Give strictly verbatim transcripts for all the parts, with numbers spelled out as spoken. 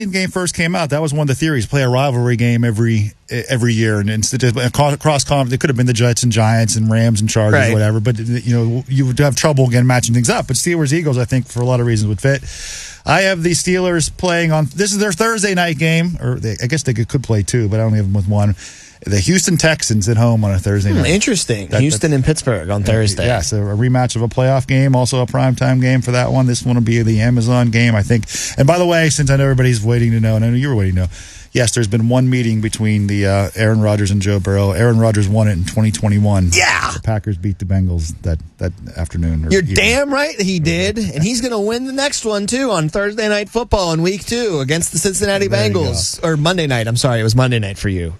game first came out, that was one of the theories: play a rivalry game every every year, and instead of cross conference, it could have been the Jets and Giants and Rams and Chargers, right. or whatever. But you know, you would have trouble again matching things up. But Steelers Eagles, I think, for a lot of reasons, would fit. I have the Steelers playing on. This is their Thursday night game, or they, I guess they could, could play two, but I only have them with one. The Houston Texans at home on a Thursday night. Interesting. That, Houston and Pittsburgh on Thursday. Yeah, so a rematch of a playoff game, also a primetime game for that one. This one will be the Amazon game, I think. And by the way, since I know everybody's waiting to know, and I know you were waiting to know, yes, there's been one meeting between the uh, Aaron Rodgers and Joe Burrow. Aaron Rodgers won it in twenty twenty-one. Yeah. The Packers beat the Bengals that, that afternoon. You're evening. Damn right he did. And he's going to win the next one, too, on Thursday Night Football in week two against the Cincinnati there Bengals. Or Monday night. I'm sorry. It was Monday night for you.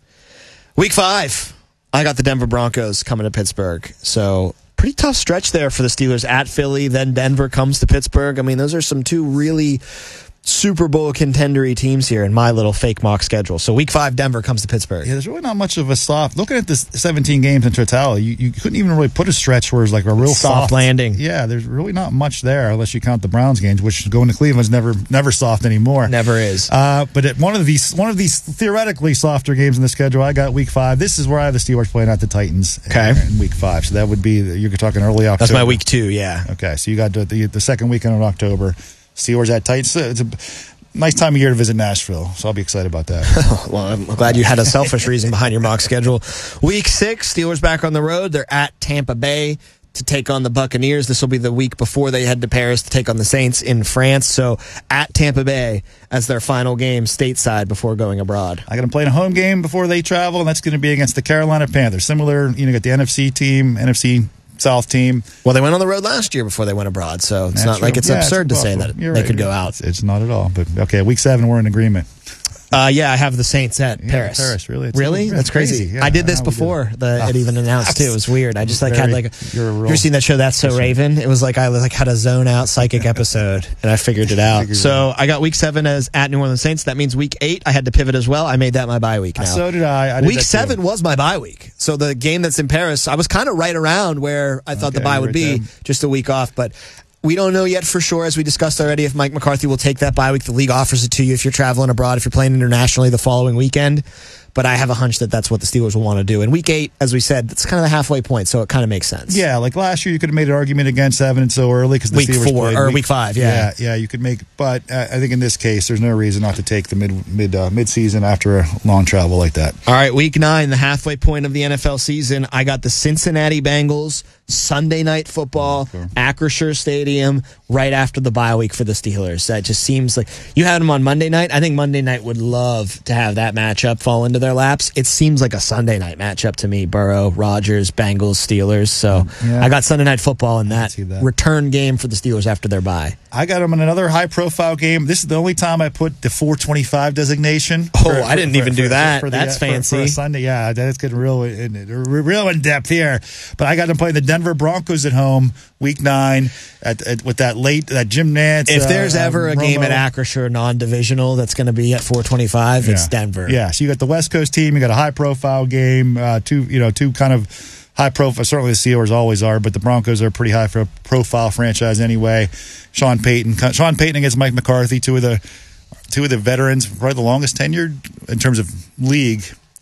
Week five, I got the Denver Broncos coming to Pittsburgh. So pretty tough stretch there for the Steelers at Philly. Then Denver comes to Pittsburgh. I mean, those are some two really Super Bowl contendery teams here in my little fake mock schedule. So week five, Denver comes to Pittsburgh. Yeah, there's really not much of a soft. Looking at this seventeen games in totality, you, you couldn't even really put a stretch where it's like a real soft, soft landing. Yeah, there's really not much there unless you count the Browns games, which going to Cleveland's never never soft anymore. Never is. Uh, but at one of these one of these theoretically softer games in the schedule, I got week five. This is where I have the Steelers playing out the Titans. Okay. In, in week five. So that would be you're talking early October. That's my week two. Yeah. Okay. So you got the the, the second weekend of October. Steelers at Titans. It's a nice time of year to visit Nashville, so I'll be excited about that. Well, I'm glad you had a selfish reason behind your mock schedule. Week six, Steelers back on the road. They're at Tampa Bay to take on the Buccaneers. This will be the week before they head to Paris to take on the Saints in France. So at Tampa Bay as their final game stateside before going abroad. I got them playing a home game before they travel, and that's going to be against the Carolina Panthers. Similar, you know, got the N F C team, N F C South team. Well, they went on the road last year before they went abroad, so it's That's not true. like it's yeah, absurd it's to say possible. that You're they right. could go out. It's, it's not at all. But okay, week seven, we're in agreement. Uh, yeah, I have the Saints at Yeah, Paris. Paris, really? It's really? it's That's crazy. crazy. Yeah, I did this I before did. the, Oh. it even announced, too. It was weird. I just like Very, had like a, you're a real, you ever seen that show, That's So Raven? It was like I like had a zone out psychic episode, and I figured it out. Figured So I got week seven as at New Orleans Saints. That means week eight, I had to pivot as well. I made that my bye week now. So did I. I did week that too. seven was my bye week. So the game that's in Paris, I was kind of right around where I thought Okay, the bye you would were be, dead. just a week off. But we don't know yet for sure, as we discussed already, if Mike McCarthy will take that bye week. The league offers it to you if you're traveling abroad, if you're playing internationally the following weekend. But I have a hunch that that's what the Steelers will want to do. In week eight, as we said, that's kind of the halfway point, so it kind of makes sense. Yeah, like last year, you could have made an argument against having it so early because the Week Steelers four, played or week, week five, yeah. yeah, yeah. You could make, but uh, I think in this case, there's no reason not to take the mid mid uh, mid season after a long travel like that. All right, week nine, the halfway point of the N F L season. I got the Cincinnati Bengals Sunday Night Football, Okay. Acrisure Stadium, right after the bye week for the Steelers. That just seems like you had them on Monday night. I think Monday night would love to have that matchup fall into their laps. It seems like a Sunday night matchup to me. Burrow, Rodgers, Bengals, Steelers. So Yeah. I got Sunday Night Football in that, see that. return game for the Steelers after their bye. I got them in another high profile game. This is the only time I put the four twenty-five designation. Oh, I didn't even do that. the, That's uh, for- fancy. For a Sunday, yeah, that's getting real in, real in depth here. But I got them playing the Denver Broncos at home, week nine, at, at, with that late that Jim Nantz. If uh, there's ever um, a game Romo. at Acrisure non-divisional that's going to be at four twenty-five, it's Yeah. Denver. Yeah, so you got the West Coast team, you got a high profile game, uh, two you know two kind of high profile. Certainly the Steelers always are, but the Broncos are a pretty high profile franchise anyway. Sean Payton, Sean Payton against Mike McCarthy, two of the two of the veterans, probably the longest tenured in terms of league.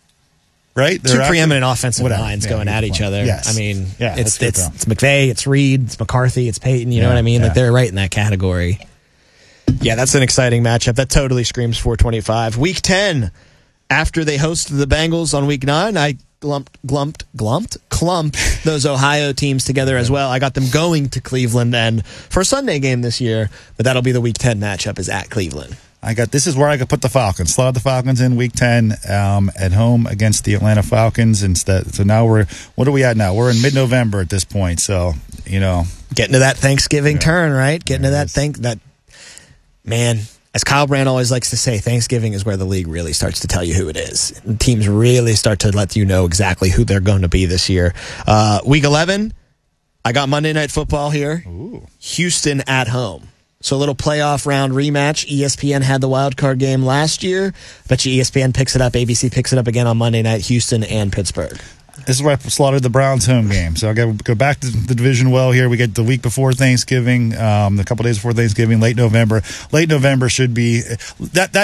Right, Two They're preeminent actually- offensive whatever. lines Yeah, going good at each point. other. Yes. I mean, Yeah, it's that's it's good, it's McVay, it's Reed, it's McCarthy, it's Payton. You know Yeah, what I mean? yeah. Like they're right in that category. Yeah, that's an exciting matchup. That totally screams four twenty-five. Week ten, after they hosted the Bengals on week nine, I glumped, glumped, glumped, clumped those Ohio teams together as well. I got them going to Cleveland and for a Sunday game this year, but that'll be the week ten matchup is at Cleveland. I got this is where I could put the Falcons. Slot the Falcons in week ten um, at home against the Atlanta Falcons. Instead, so now we're what are we at now? We're in mid-November at this point. So you know, Getting to that Thanksgiving Yeah. turn, right? Getting Yeah, to that it's- thing that man. As Kyle Brandt always likes to say, Thanksgiving is where the league really starts to tell you who it is. Teams really start to let you know exactly who they're going to be this year. Uh, week eleven, I got Monday Night Football here. Ooh. Houston at home. So a little playoff round rematch. E S P N had the wild card game last year. Bet you E S P N picks it up. A B C picks it up again on Monday night. Houston and Pittsburgh. This is where I slaughtered the Browns home game. So I got to go back to the division well here. We get the week before Thanksgiving, um, a couple days before Thanksgiving, late November. Late November should be that. That